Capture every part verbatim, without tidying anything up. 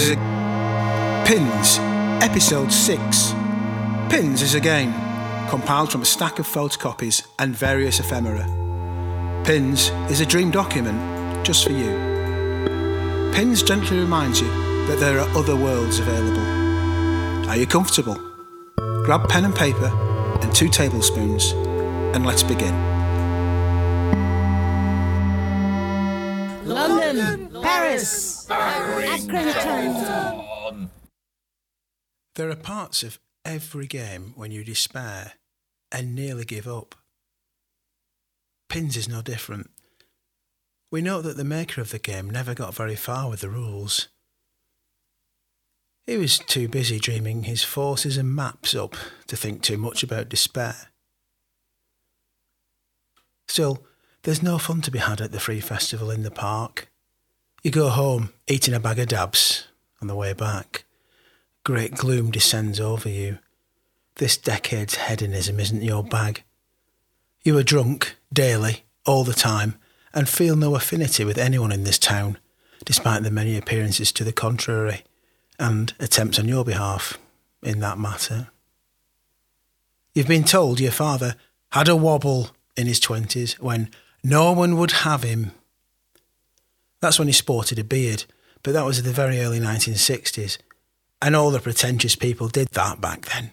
is a... Pins, Episode six. Pins is a game, compiled from a stack of photocopies and various ephemera. Pins is a dream document just for you. Pins gently reminds you that there are other worlds available. Are you comfortable? Grab pen and paper and two tablespoons and let's begin. London, Paris, Accrington. There are parts of every game when you despair and nearly give up. Pins is no different. We know that the maker of the game never got very far with the rules. He was too busy dreaming his forces and maps up to think too much about despair. Still, there's no fun to be had at the Free Festival in the park. You go home eating a bag of dabs on the way back. Great gloom descends over you. This decade's hedonism isn't your bag. You are drunk, daily, all the time, and feel no affinity with anyone in this town, despite the many appearances to the contrary, and attempts on your behalf in that matter. You've been told your father had a wobble in his twenties when no one would have him. That's when he sported a beard, but that was in the very early nineteen sixties, and all the pretentious people did that back then.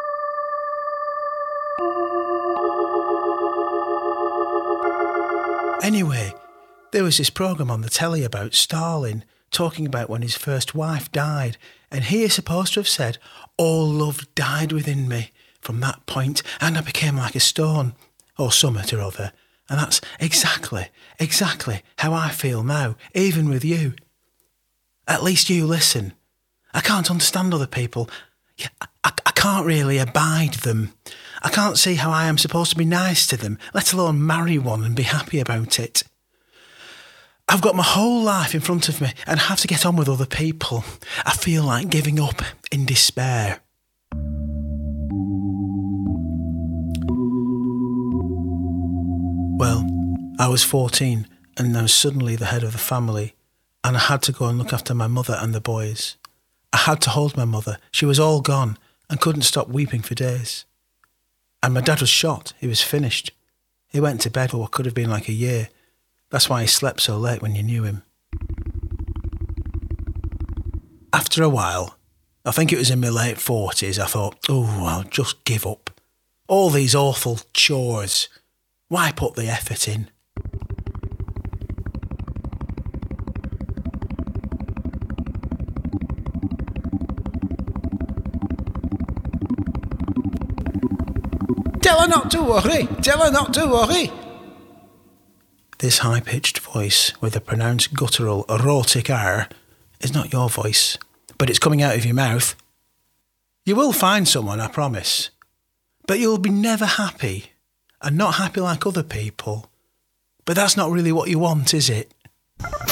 Anyway, there was this programme on the telly about Stalin, talking about when his first wife died, and he is supposed to have said, "All love died within me from that point, and I became like a stone," or something or other. And that's exactly, exactly how I feel now, even with you. At least you listen. I can't understand other people. I, I, I can't really abide them. I can't see how I am supposed to be nice to them, let alone marry one and be happy about it. I've got my whole life in front of me and have to get on with other people. I feel like giving up in despair. Well, I was fourteen and I was suddenly the head of the family, and I had to go and look after my mother and the boys. I had to hold my mother. She was all gone and couldn't stop weeping for days. And my dad was shot. He was finished. He went to bed for what could have been like a year. That's why he slept so late when you knew him. After a while, I think it was in my late forties, I thought, oh, I'll just give up. All these awful chores. Why put the effort in? Tell her not to worry. Tell her not to worry. This high-pitched voice with a pronounced guttural erotic R is not your voice, but it's coming out of your mouth. You will find someone, I promise, but you'll be never happy, and not happy like other people. But that's not really what you want, is it?